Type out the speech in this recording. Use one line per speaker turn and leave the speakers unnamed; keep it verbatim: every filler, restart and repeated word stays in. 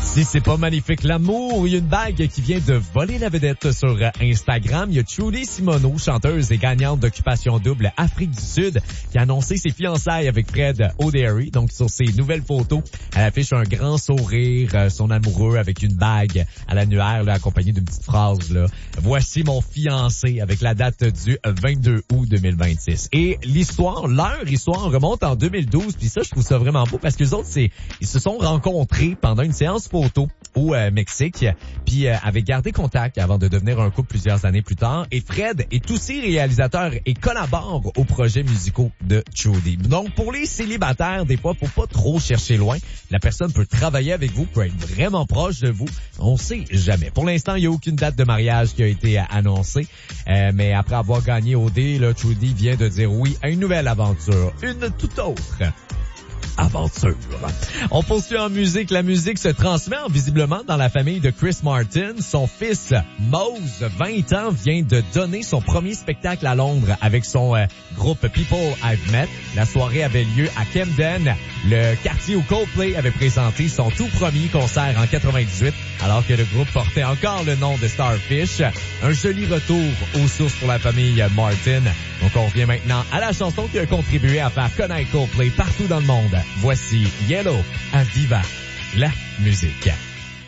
Si c'est pas magnifique l'amour, il y a une bague qui vient de voler la vedette sur Instagram. Il y a Trudy Simoneau, chanteuse et gagnante d'Occupation Double Afrique du Sud, qui a annoncé ses fiançailles avec Fred O'Leary. Donc sur ses nouvelles photos, elle affiche un grand sourire, son amoureux avec une bague à l'annuaire, là, accompagnée d'une petite phrase, là. Voici mon fiancé, avec la date du vingt-deux août deux mille vingt-six. Et l'histoire, leur histoire remonte en deux mille douze, puis ça, je trouve ça vraiment beau parce que les autres, c'est, ils se sont rencontrés pendant une séance photo au euh, Mexique, puis euh, avaient gardé contact avant de devenir un couple plusieurs années plus tard. Et Fred est aussi réalisateur et collabore aux projets musicaux de Trudy. Donc, pour les célibataires, des fois, faut pas trop chercher loin. La personne peut travailler avec vous, peut être vraiment proche de vous. On sait jamais. Pour l'instant, il n'y a aucune date de mariage qui a été annoncée. Euh, mais après avoir gagné au dé, là, Trudy vient de dire oui à une nouvelle aventure. Une toute autre aventure. On poursuit en musique. La musique se transmet visiblement dans la famille de Chris Martin. Son fils, Mose, vingt ans, vient de donner son premier spectacle à Londres avec son euh, groupe People I've Met. La soirée avait lieu à Camden, le quartier où Coldplay avait présenté son tout premier concert en quatre-vingt-dix-huit, alors que le groupe portait encore le nom de Starfish. Un joli retour aux sources pour la famille Martin. Donc on revient maintenant à la chanson qui a contribué à faire connaître Coldplay partout dans le monde. Voici Yellow à Viva la musique.